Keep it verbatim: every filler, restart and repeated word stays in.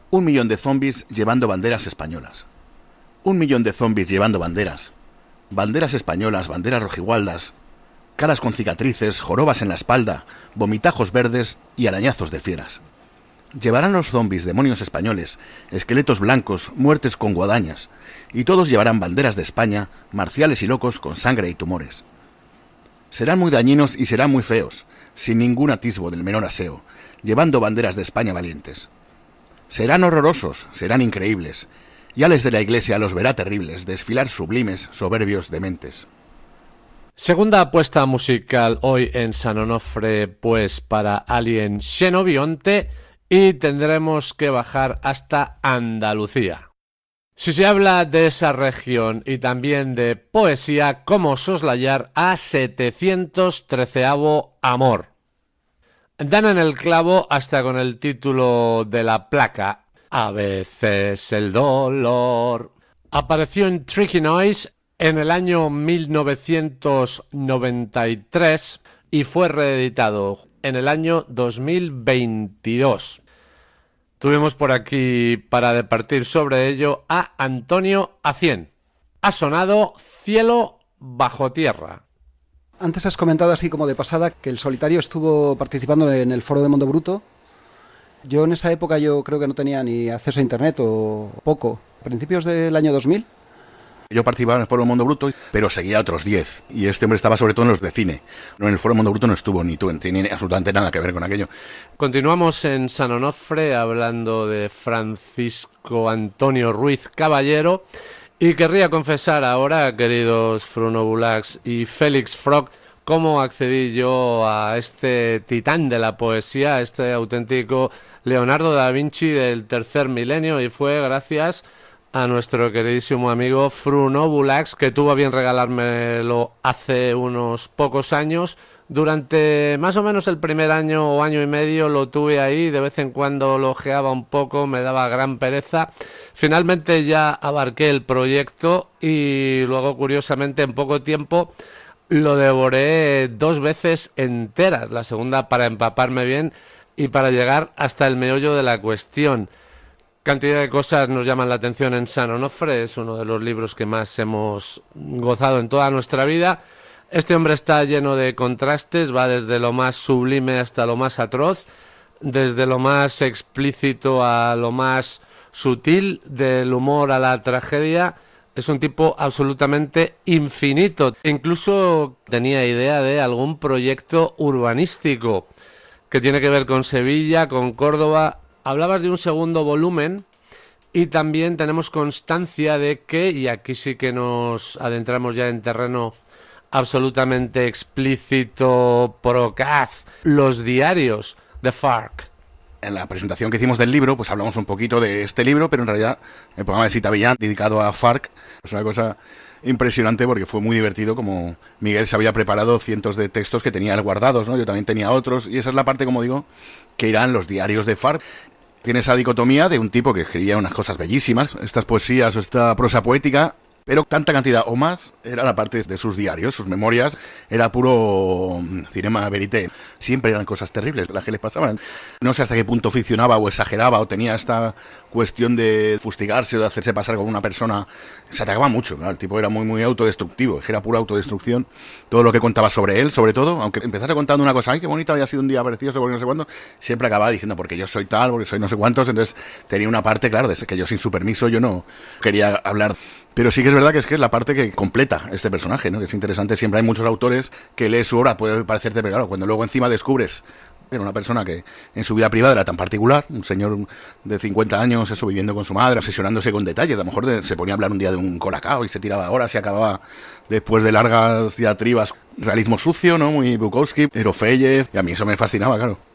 Un millón de zombies llevando banderas españolas. Un millón de zombies llevando banderas. Banderas españolas, banderas rojigualdas, caras con cicatrices, jorobas en la espalda, vomitajos verdes y arañazos de fieras. Llevarán los zombies demonios españoles, esqueletos blancos, muertes con guadañas, y todos llevarán banderas de España, marciales y locos con sangre y tumores. Serán muy dañinos y serán muy feos, sin ningún atisbo del menor aseo, llevando banderas de España valientes. Serán horrorosos, serán increíbles, y ales de la Iglesia los verá terribles, desfilar sublimes, soberbios, dementes. Segunda apuesta musical hoy en San Onofre, pues para Alien Xenobionte, y tendremos que bajar hasta Andalucía. Si se habla de esa región y también de poesía, ¿cómo soslayar a setecientos treceavo Amor? Dan en el clavo hasta con el título de la placa. A veces el dolor. Apareció en Tricky Noise en el año mil novecientos noventa y tres y fue reeditado en el año dos mil veintidós. Tuvimos por aquí para departir sobre ello a Antonio Acien. Ha sonado Cielo bajo tierra. Antes has comentado así como de pasada que el Solitario estuvo participando en el Foro de Mundo Bruto. Yo en esa época yo creo que no tenía ni acceso a internet o poco. ¿A principios del año dos mil? Yo participaba en el Foro de Mundo Bruto, pero seguía a otros diez. Y este hombre estaba sobre todo en los de cine. No, en el Foro de Mundo Bruto no estuvo ni tú, no tiene absolutamente nada que ver con aquello. Continuamos en San Onofre hablando de Francisco Antonio Ruiz Caballero. Y querría confesar ahora, queridos Frunobulax y Félix Frog, cómo accedí yo a este titán de la poesía, a este auténtico Leonardo da Vinci del tercer milenio, y fue gracias a nuestro queridísimo amigo Frunobulax, que tuvo a bien regalármelo hace unos pocos años. Durante más o menos el primer año o año y medio lo tuve ahí, de vez en cuando lo ojeaba un poco, me daba gran pereza. Finalmente ya abarqué el proyecto y luego, curiosamente, en poco tiempo lo devoré dos veces enteras, la segunda para empaparme bien y para llegar hasta el meollo de la cuestión. Cantidad de cosas nos llaman la atención en San Onofre, es uno de los libros que más hemos gozado en toda nuestra vida. Este hombre está lleno de contrastes, va desde lo más sublime hasta lo más atroz, desde lo más explícito a lo más sutil, del humor a la tragedia. Es un tipo absolutamente infinito. Incluso tenía idea de algún proyecto urbanístico que tiene que ver con Sevilla, con Córdoba. Hablabas de un segundo volumen y también tenemos constancia de que, y aquí sí que nos adentramos ya en terreno absolutamente explícito, procaz, los diarios de Farc. En la presentación que hicimos del libro, pues hablamos un poquito de este libro, pero en realidad el programa de Sita Villán, dedicado a Farc, es una cosa impresionante porque fue muy divertido, como Miguel se había preparado cientos de textos que tenía él guardados, ¿no? Yo también tenía otros, y esa es la parte, como digo, que irán los diarios de Farc. Tiene esa dicotomía de un tipo que escribía unas cosas bellísimas, estas poesías o esta prosa poética, pero tanta cantidad o más era la parte de sus diarios, sus memorias, era puro cinema verité. Siempre eran cosas terribles las que les pasaban. No sé hasta qué punto ficcionaba o exageraba o tenía esta cuestión de fustigarse o de hacerse pasar como una persona. Se atacaba mucho, ¿no? El tipo era muy muy autodestructivo, era pura autodestrucción. Todo lo que contaba sobre él, sobre todo, aunque empezase contando una cosa, ay, qué bonito había sido un día precioso, porque no sé cuándo, siempre acababa diciendo, porque yo soy tal, porque soy no sé cuántos. Entonces tenía una parte, claro, de que yo sin su permiso yo no quería hablar. Pero sí que es verdad que es que es la parte que completa este personaje, ¿no? Que es interesante. Siempre hay muchos autores que lees su obra, puede parecerte, pero claro, cuando luego encima descubres era una persona que en su vida privada era tan particular, un señor de cincuenta años, eso, viviendo con su madre, obsesionándose con detalles. A lo mejor de, se ponía a hablar un día de un colacao y se tiraba horas y acababa después de largas diatribas. Realismo sucio, ¿no? Muy Bukowski, Erofeyev, y a mí eso me fascinaba, claro.